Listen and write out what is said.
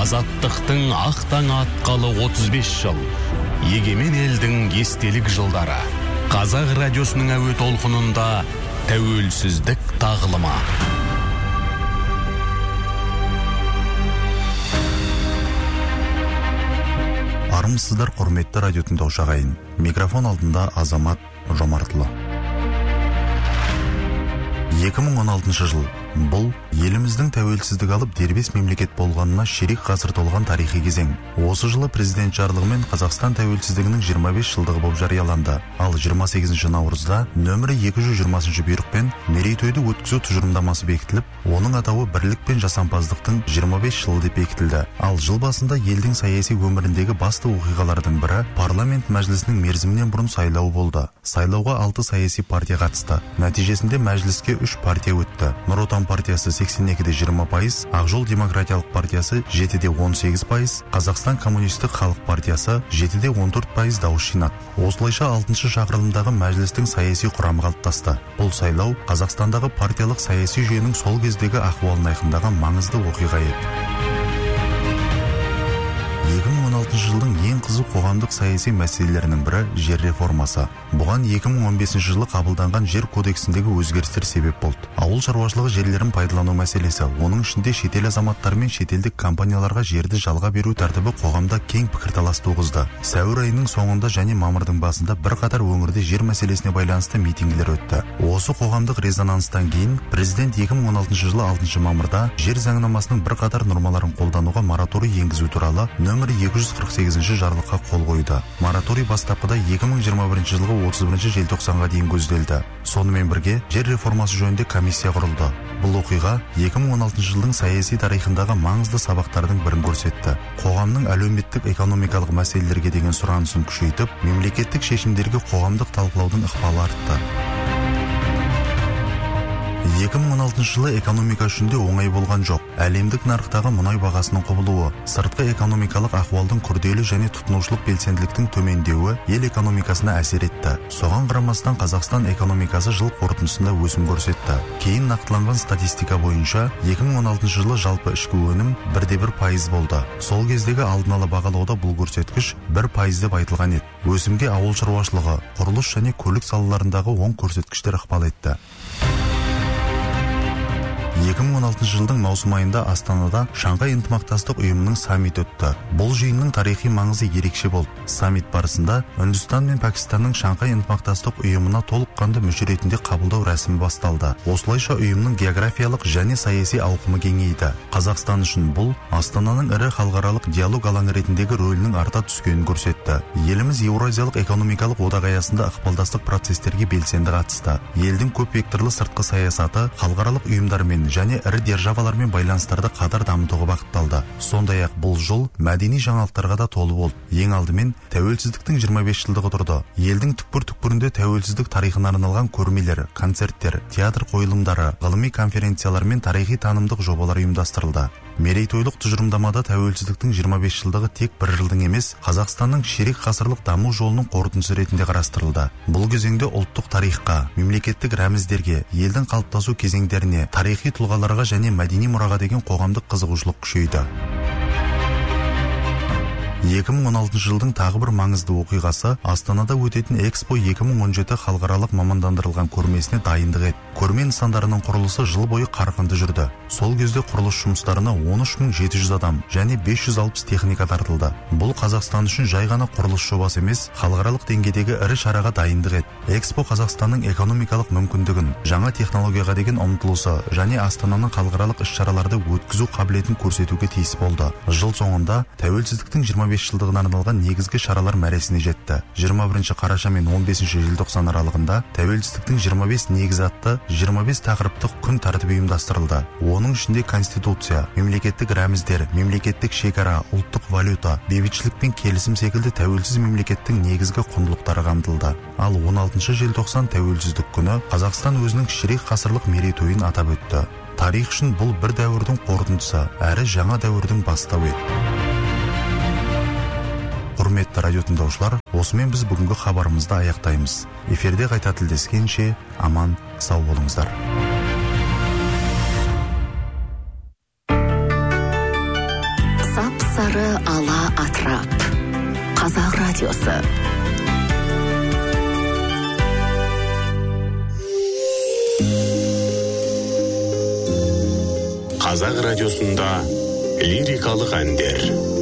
Азаттықтың ақ таңы атқалы 35 жыл. Егемен елдің естелік жылдары. Қазақ радиосының әуе толқынында тәуелсіздік тағылымы. Армысыздар, құрметті радио тыңдаушы ағайын. Микрофон алдында Азамат Жомартұлы. 2016 жыл. Бұл еліміздің тәуелсіздік алып дербес мемлекет болғанына ширек ғасыр толған тарихи кезең. Осы жылы президент жарлығымен Қазақстан тәуелсіздігінің 25 жылдығы болып жарияланды. Ал 28 наурызда нөмірі 220 бұйрықпен мерейтойды өткізу тұжырымдамасы бекітіліп, оның атауы бірлік пен жасампаздықтың 25 жылы деп бекітілді. Ал жыл басында елдің саяси өміріндегі басты оқиғалардың бірі парламент мәжілісінің мерзімінен бұрын сайлауы болды. Сайлауға 6 саяси партия қатысты. Нәтижесінде мәжіліске 3 партия өтті. Нұр Отан партиясы 82-де 20%, Ақ жол демократиялық партиясы 7-де 18%, Қазақстан коммунистік халық партиясы 7-де 14% дауыс жинады. Осылайша 6-шы шақырылымдағы мәжілістің саяси құрамы қалыптасты. Бұл сайлау Қазақстандағы партиялық саяси жүйенің сол кездегі ахуалын айқындаған маңызды оқиға еді. 2016 жылдың ең қызу қоғамдық саяси мәселелерінің бірі жер реформасы. Бұған 2015 жылы қабылданған жер кодексіндегі өзгерістер себеп болды. Ауыл шаруашылығы жерлерін пайдалану мәселесі, оның ішінде шетел азаматтары мен шетелдік компанияларға жерді жалға беру тәртібі қоғамда кең пікірталас туғызды. Сәуір айының соңында және мамырдың басында бірқатар өңірде жер мәселесіне байланысты митингілер өтті. Осы қоғамдық резонанстан кейін президент 2016 жылы 6 мамырда жер заңнамасының бірқатар нормаларын қолдануға мораторий енгізу туралы нөмірі 248-ші жарлыққа қол қойды. Мораторий бастапқыда 2021 жылғы 31 желтоқсанға дейін көзделді. Сонымен бірге жер реформасы жөнінде комиссия құрылды. Бұл оқиға 2016 жылдың саяси тарихындағы маңызды сабақтардың бірін көрсетті. Қоғамның әлеуметтік экономикалық мәселелерге деген сұранысын күшейтіп, мемлекеттік шешімдерге қоғамдық талқылаудың ықпалы артты. 2016 жылы экономика үшін де оңай болған жоқ. Әлемдік нарықтағы мұнай бағасының құбылуы, сыртқы экономикалық ахуалдың күрделі және тұтынушылық белсенділіктің төмендеуі ел экономикасына әсер етті. Соған қарамастан Қазақстан экономикасы жыл қорытындысында өсім көрсетті. Кейін нақтыланған статистика бойынша 2016 жылы жалпы ішкі өнім 1,1% болды. Сол кездегі алдын ала бағалауда бұл көрсеткіш 1% деп айтылған еді. Өсімге ауыл шаруашылығы, құрылыс және көлік салаларындағы оң көрсеткіштер ықпал етті. 2016 жылдың маусым айында Астанада Шанхай ынтымақтастық ұйымының саммиті өтті. Бұл жиынның тарихи маңызы ерекше болды. Саммит барысында Үндістан мен Пәкістанның Шанхай ынтымақтастық ұйымына толыққанды мүше ретінде қабылдау рәсімі басталды. Осылайша ұйымның географиялық және саяси ауқымы кеңейді. Қазақстан үшін бұл Астананың ірі халықаралық диалог алаңы ретіндегі рөлінің арта түскенін көрсетті. Еліміз Еуразиялық экономикалық одақ аясында ықпалдастық процестерге белсенді қатысты. Елдің көп векторлы сыртқы саясаты халықаралық ұйымдармен және ірі державалармен байланыстарды қатар дамытуға бағытталды. Сондай-ақ бұл жыл мәдени жаңалықтарға да толы болды. Ең алдымен тәуелсіздіктің 25 жылдығы тұрды. Елдің түкпір-түкпірінде тәуелсіздік тарихына арналған көрмелер, концерттер, театр қойылымдары, ғылыми конференциялар мен тарихи танымдық жобалар ұйымдастырылды. Мерейтойлық тұжырымдамада тәуелсіздіктің 25 жылдығы тек бір жылдың емес, Қазақстанның ширек ғасырлық даму жолының қорытындысы ретінде қарастырылды. Бұл кезеңде ұлттық тарихқа, мемлекеттік рәміздерге, елдің қалыптасу кезеңдеріне, тарихи тұлғаларға және мәдени мұраға деген қоғамдық қызығушылық күшейді. 2016 жылдың тағы бір маңызды оқиғасы Астанада өтетін Экспо 2017 халықаралық мамандандырылған көрмесіне дайындық еді. Көрме нысандарының құрылысы жыл бойы қарқынды жүрді. Сол кезде құрылыс жұмыстарына 13.700 адам және 560 техника тартылды. Бұл Қазақстан үшін жай ғана құрылыс жобасы емес, халықаралық деңгейдегі ірі шараға дайындық еді. Экспо Қазақстанның экономикалық мүмкіндігін, жаңа технологияға деген ұмтылысы және Астананың халықаралық іс-шараларды өткізу қабілетін көрсетуге тиіс болды. Жыл соңында тәуелсіздіктің 25 жылдығына арналған негізгі шаралар мәресіне жетті. 21 қараша мен 15 желтоқсан аралығында тәуелсіздіктің 25 негізі атты 25 тақырыптық күн тәртібі ұйымдастырылды. Оның ішінде конституция, мемлекеттік рәміздер, мемлекеттік шекара, ұлттық валюта, бейбітшілік пен келісім секілді тәуелсіз мемлекеттің негізгі құндылықтары қамтылды. Ал 16 желтоқсан тәуелсіздік күні Қазақстан өзінің ширек ғасырлық мерейтойын атап өтті. Тарих үшін бұл бір дәуірдің қорытындысы, әрі жаңа дәуірдің бастауы еді. Құрметті радио тыңдаушылар, осымен біз бүгінгі хабарымызды аяқтаймыз. Эфирде қайта тілдескенше аман, сау болыңыздар. Сап сары ала атырап. Қазақ радиосы. Қазақ радиосында лирикалық әндер.